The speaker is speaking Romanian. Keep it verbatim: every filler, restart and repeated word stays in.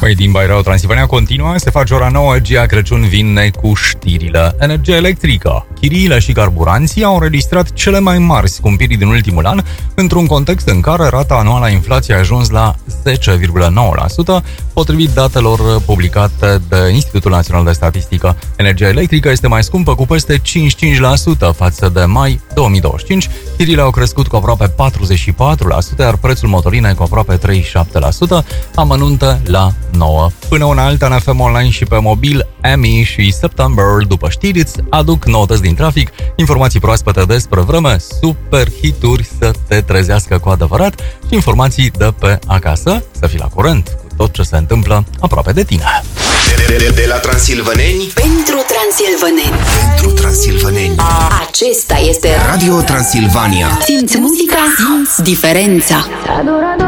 Made in by Radio Transilvania continuă, se face ora nouă, Gia Crăciun vine cu știrile. Energia electrică, chiriile și carburanții au înregistrat cele mai mari scumpiri din ultimul an, într-un context în care rata anuală a inflației a ajuns la zece virgulă nouă la sută, potrivit datelor publicate de Institutul Național de Statistică. Energia electrică este mai scumpă cu peste cincizeci și cinci la sută față de mai două mii douăzeci și cinci, chiriile au crescut cu aproape patruzeci și patru la sută, iar prețul motorinei cu aproape treizeci și șapte la sută, amănunte la nouă. Până una alta, ne F M online și pe mobil, Amy și September, după știri, îți aduc noutăți din trafic, informații proaspete despre vreme, super hituri să te trezească cu adevărat și informații de pe acasă, să fii la curent cu tot ce se întâmplă aproape de tine. De, de, de la Transilvaneni pentru Transilvaneni. Pentru Transilvaneni. Acesta este Radio Transilvania. Simți muzica, simți diferența.